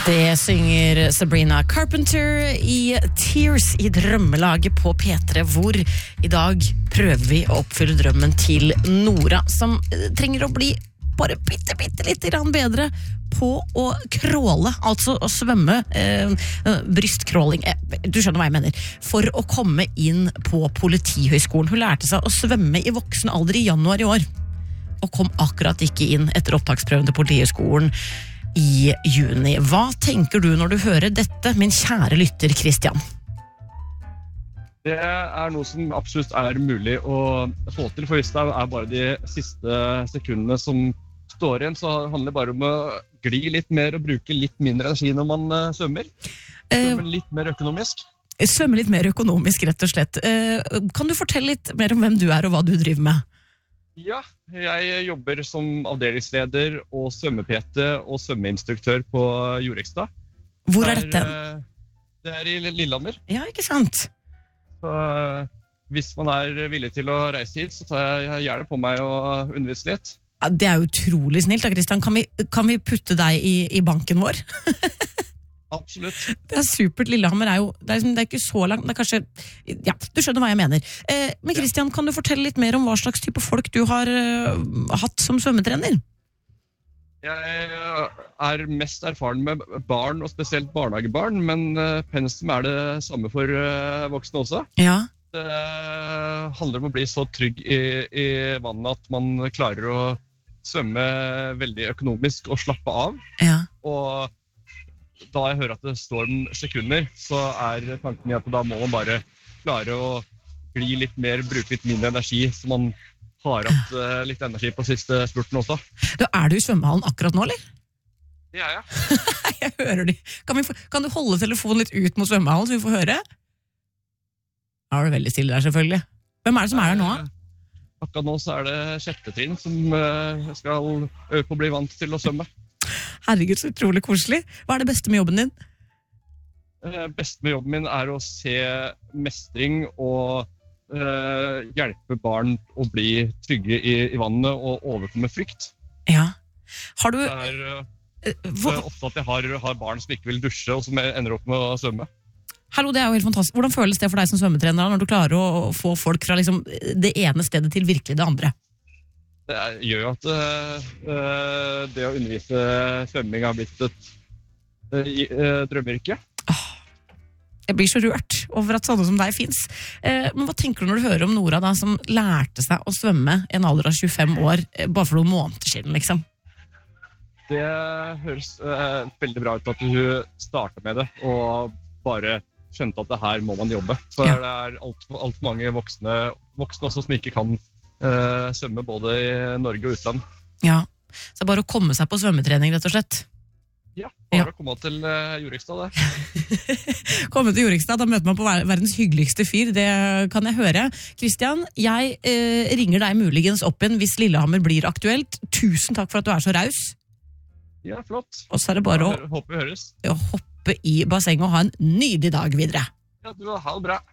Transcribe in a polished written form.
Det synger Sabrina Carpenter i Tears i drømmelaget på P3, hvor i dag prøver vi å oppfylle drømmen til Nora, som trenger å bli bare bitte litt bedre på å crawle, altså å svømme, brystkråling, du skjønner hva jeg mener, for å komme inn på Politihøgskolen. Hun lærte seg å svømme i voksen alder i januar i år, og kom akkurat ikke inn etter opptaksprøven til Politihøgskolen i juni. Hva tenker du når du hører dette, min kjære lytter Christian? Det noe som absolutt mulig å få til, for hvis det bare de siste sekundene som står igjen, så handler det bare om å gli litt mer og bruke litt mindre energi når man svømmer. Svømme litt mer økonomisk. Svømme litt mer økonomisk, rett og slett. Kan du fortelle litt mer om hvem du og hva du driver med? Ja, jeg jobber som avdelingsleder og svømme-PT og svømmeinstruktør på Jorikstad. Hvor dette? Det i Lillehammer. Ja, ikke sant? Så hvis man villig til å reise hit, så tar jeg gjerne på meg å undervise litt. Ja, det utrolig snilt, da, Christian. Kan vi putte deg i banken vår? Absolutt. Det supert. Lillehammer det er ikke så langt, det kanskje, ja, du skjønner hva jeg mener. Men Christian, kan du fortelle litt mer om hva slags type folk du har hatt som svømmetrener? Jeg mest erfaren med barn, og spesielt barnehagebarn, men pensum det samme for voksne også. Ja. Det handler om å bli så trygg i vannet at man klarer å svømme veldig økonomisk og slappe av. Ja. Og da jeg hører at det står sekunder, så tanken i at da må man bare klare å gli litt mer, bruke litt mindre energi, så man har hatt litt energi på siste spurten også. Du i svømmehallen akkurat nå, eller? Det jeg. Jeg hører de. Kan du holde telefonen litt ut mot svømmehallen, så vi får høre? Ja, det veldig stille der, selvfølgelig. Hvem det som der nå? Akkurat nå så det 6. trinn som skal øve på å bli vant til å svømme. Herregud, så utrolig koselig. Hva det beste med jobben din? Beste med jobben min å se mestring og hjelpe barn å bli trygge i vannet og overkomme frykt. Ja. Har du... Det ofte at jeg har barn som ikke vil dusje, og som ender opp med å svømme. Hallo, det jo helt fantastisk. Hvordan føles det for deg som svømmetrener når du klarer å få folk fra liksom, det ene stedet til virkelig det andre? Det gjør jo at det å undervise svømming har blitt et drømmeyrke. Jeg blir så rørt over at sånne som deg finnes. Men hva tenker du når du hører om Nora da, som lærte seg å svømme i en alder av 25 år, bare for noen måneder siden, liksom? Det høres veldig bra ut at hun startet med det, og bare skjønte at det her må man jobbe. For ja. Det alt for mange voksne også som ikke kan svømme både i Norge og utland. Ja, så bare å komme seg på svømmetrening, rett og slett. Ja, bare å komme til Jorikstad, det. Komme til Jorikstad, da møter man på verdens hyggeligste fyr, det kan jeg høre. Christian, jeg ringer deg muligens opp igjen hvis Lillehammer blir aktuelt. Tusen takk for at du så raus. Ja, flott. Og så det bare håper vi høres. Å hoppe i bassenget og ha en nydelig dag videre. Ja, du ha det bra.